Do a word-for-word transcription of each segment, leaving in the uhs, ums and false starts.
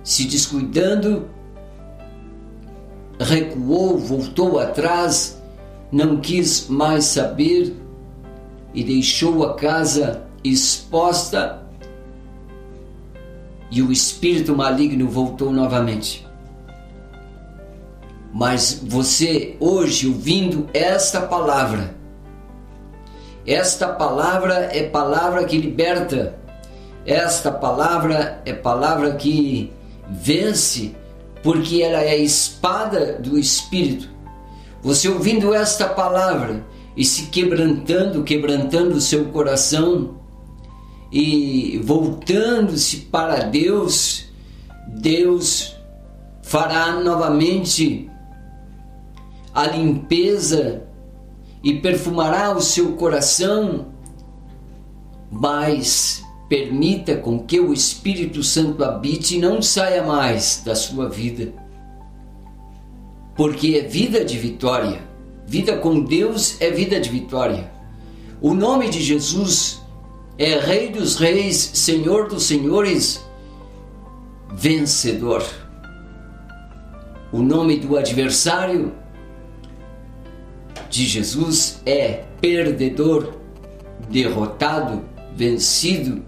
se descuidando, recuou, voltou atrás, não quis mais saber e deixou a casa exposta, e o espírito maligno voltou novamente. Mas você hoje ouvindo esta palavra, esta palavra é palavra que liberta, esta palavra é palavra que vence, porque ela é a espada do Espírito. Você ouvindo esta palavra e se quebrantando, quebrantando o seu coração e voltando-se para Deus, Deus fará novamente a limpeza e perfumará o seu coração, mas permita com que o Espírito Santo habite e não saia mais da sua vida, porque é vida de vitória. Vida com Deus é vida de vitória. O nome de Jesus é Rei dos Reis, Senhor dos Senhores, vencedor. O nome do adversário de Jesus é perdedor, derrotado, vencido.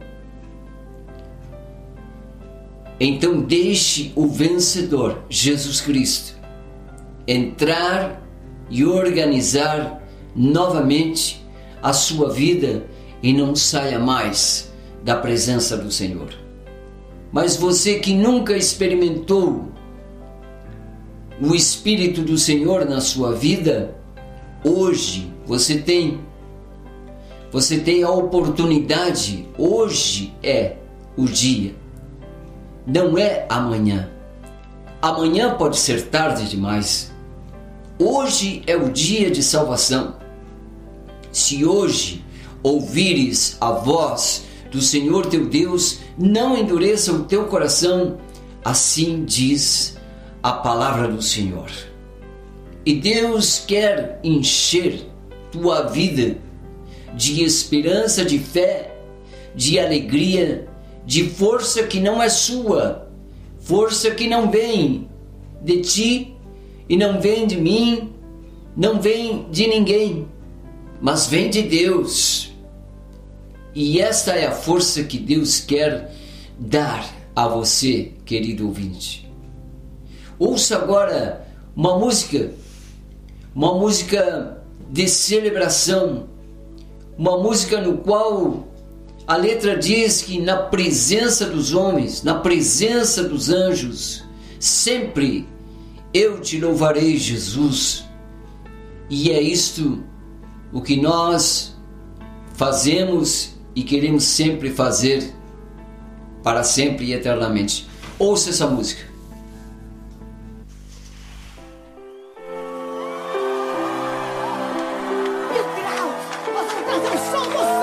Então deixe o vencedor, Jesus Cristo, entrar e organizar novamente a sua vida e não saia mais da presença do Senhor. Mas você que nunca experimentou o Espírito do Senhor na sua vida, hoje você tem, você tem a oportunidade, hoje é o dia. Não é amanhã. Amanhã pode ser tarde demais. Hoje é o dia de salvação. Se hoje ouvires a voz do Senhor teu Deus, não endureça o teu coração, assim diz a palavra do Senhor. E Deus quer encher tua vida de esperança, de fé, de alegria, de força que não é sua, força que não vem de ti e não vem de mim, não vem de ninguém, mas vem de Deus. E esta é a força que Deus quer dar a você, querido ouvinte. Ouça agora uma música, uma música de celebração, uma música no qual a letra diz que na presença dos homens, na presença dos anjos, sempre eu te louvarei, Jesus. E é isto o que nós fazemos e queremos sempre fazer para sempre e eternamente. Ouça essa música.